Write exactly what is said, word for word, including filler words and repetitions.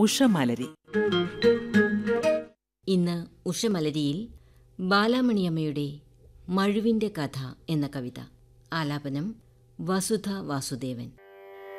ഉഷമലരി. ഇന്ന് ഉഷമലരിയിൽ ബാലാമണിയമ്മയുടെ മഴുവിൻ്റെ കഥ എന്ന കവിത. ആലാപനം വസുധ വാസുദേവൻ.